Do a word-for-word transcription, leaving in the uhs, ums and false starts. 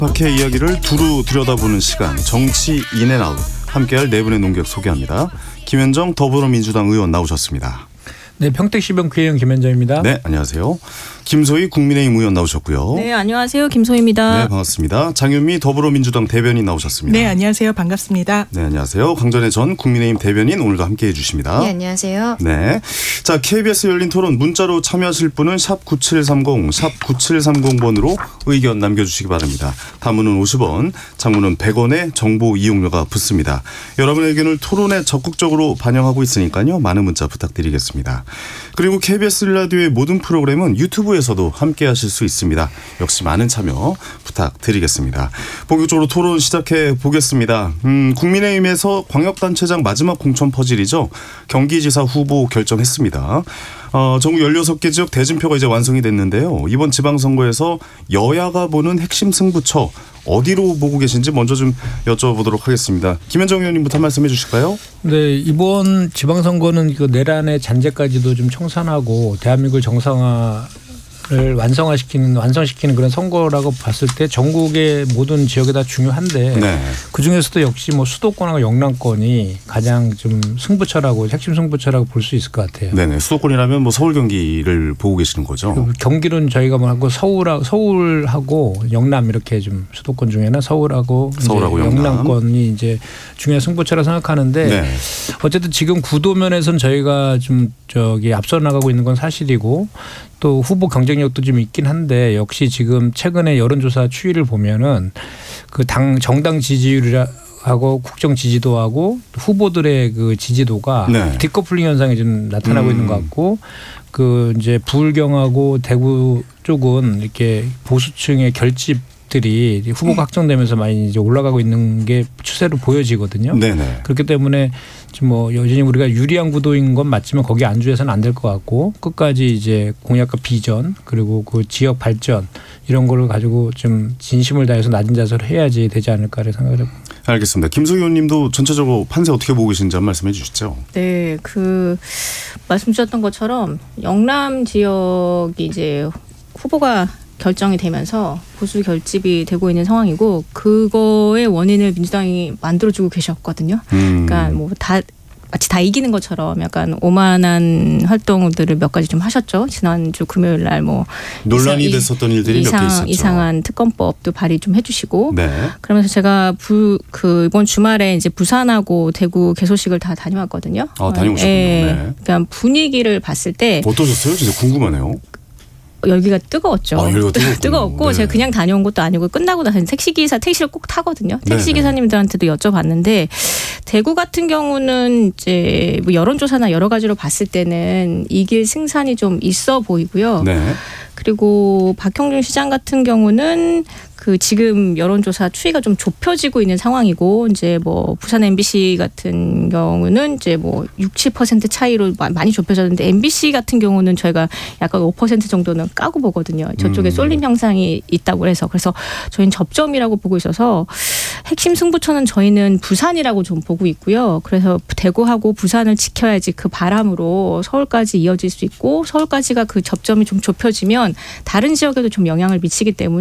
밖의 이야기를 두루 들여다보는 시간, 정치 인앤아웃. 함께할 네 분의 논객 소개합니다. 김현정 더불어민주당 의원 나오셨습니다. 네, 평택시병 국회의원 김현정입니다. 네, 안녕하세요. 김소희 국민의힘 의원 나오셨고요. 네, 안녕하세요. 김소희입니다. 네, 반갑습니다. 장윤미 더불어민주당 대변인 나오셨습니다. 네, 안녕하세요. 반갑습니다. 네, 안녕하세요. 강전혜 전 국민의힘 대변인 오늘도 함께해 주십니다. 네, 안녕하세요. 네, 자 케이비에스 열린 토론 문자로 참여하실 분은 샵 구칠삼공, 샵 구칠삼공 번으로 의견 남겨주시기 바랍니다. 단문은 오십 원, 장문은 백 원의 정보 이용료가 붙습니다. 여러분의 의견을 토론에 적극적으로 반영하고 있으니까요. 많은 문자 부탁드리겠습니다. 그리고 케이비에스 라디오의 모든 프로그램은 유튜브에서도 함께 하실 수 있습니다. 역시 많은 참여 부탁드리겠습니다. 본격적으로 토론 시작해 보겠습니다. 음, 국민의힘에서 광역단체장 마지막 공천 퍼즐이죠. 경기지사 후보 결정했습니다. 어, 전국 열여섯 개 지역 대진표가 이제 완성이 됐는데요. 이번 지방선거에서 여야가 보는 핵심 승부처 어디로 보고 계신지 먼저 좀 여쭤보도록 하겠습니다. 김현정 의원님부터 말씀해 주실까요? 네, 이번 지방선거는 그 내란의 잔재까지도 좀 청산하고 대한민국을 정상화 를 완성화시키는 완성시키는 그런 선거라고 봤을 때 전국의 모든 지역이 다 중요한데 네. 그 중에서도 역시 뭐 수도권하고 영남권이 가장 좀 승부처라고 핵심 승부처라고 볼 수 있을 것 같아요. 네네. 수도권이라면 뭐 서울 경기를 보고 계시는 거죠. 경기는 저희가 뭐 하고 서울하고 서울하고 영남 이렇게 좀 수도권 중에는 서울하고, 서울하고 이제 영남. 영남권이 이제 중요한 승부처라 생각하는데 네. 어쨌든 지금 구도면에서는 저희가 좀 저기 앞서 나가고 있는 건 사실이고. 또 후보 경쟁력도 좀 있긴 한데 역시 지금 최근에 여론조사 추이를 보면은 그 당 정당 지지율하고 국정 지지도하고 후보들의 그 지지도가 네. 디커플링 현상이 좀 나타나고 음. 있는 것 같고 그 이제 부울경하고 대구 쪽은 이렇게 보수층의 결집 들이 후보가 확정되면서 많이 이제 올라가고 있는 게 추세로 보여지거든요. 네네. 그렇기 때문에 지금 뭐 여전히 우리가 유리한 구도인 건 맞지만 거기에 안주해서는 안 될 것 같고 끝까지 이제 공약과 비전 그리고 그 지역 발전 이런 거를 가지고 좀 진심을 다해서 낮은 자세로 해야지 되지 않을까를 생각을 해봅니다. 알겠습니다. 김소희 의원님도 전체적으로 판세 어떻게 보고 계신지 한번 말씀해 주시죠. 네, 그 말씀 주셨던 것처럼 영남 지역이 이제 후보가 결정이 되면서 보수 결집이 되고 있는 상황이고 그거의 원인을 민주당이 만들어주고 계셨거든요. 음. 그러니까 뭐 다 마치 다 이기는 것처럼 약간 오만한 활동들을 몇 가지 좀 하셨죠. 지난주 금요일 날 뭐 논란이 이상, 됐었던 일들이 몇 개 있었죠. 이상한 특검법도 발의 좀 해주시고. 네. 그러면서 제가 부, 그 이번 주말에 이제 부산하고 대구 개소식을 다 다녀왔거든요. 아, 다녀오셨군요. 네. 네. 그러니까 분위기를 봤을 때 어떠셨어요? 진짜 궁금하네요. 열기가 뜨거웠죠. 아, 열기가 뜨거웠고 네. 제가 그냥 다녀온 것도 아니고 끝나고 나서 택시기사 택시를 꼭 타거든요. 택시기사님들한테도 여쭤봤는데 대구 같은 경우는 이제 뭐 여론조사나 여러 가지로 봤을 때는 이길 승산이 좀 있어 보이고요. 네. 그리고 박형준 시장 같은 경우는 그 지금 여론조사 추이가 좀 좁혀지고 있는 상황이고 이제 뭐 부산 엠비씨 같은 경우는 이제 뭐 육, 칠 퍼센트 차이로 많이 좁혀졌는데 엠비씨 같은 경우는 저희가 약간 오 퍼센트 정도는 까고 보거든요. 저쪽에 음. 쏠림 현상이 있다고 해서 그래서 저희는 접점이라고 보고 있어서 핵심 승부처는 저희는 부산이라고 좀 보고 있고요. 그래서 대구하고 부산을 지켜야지 그 바람으로 서울까지 이어질 수 있고 서울까지가 그 접점이 좀 좁혀지면 다른 지역에도 좀 영향을 미치기 때문에